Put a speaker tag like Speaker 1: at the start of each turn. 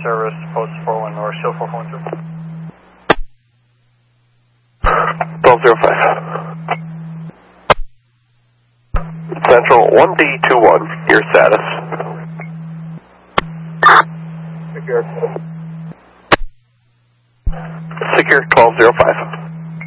Speaker 1: service, post 41 North, show 412.
Speaker 2: 1205. Central 1D21, your status. Secure 1205.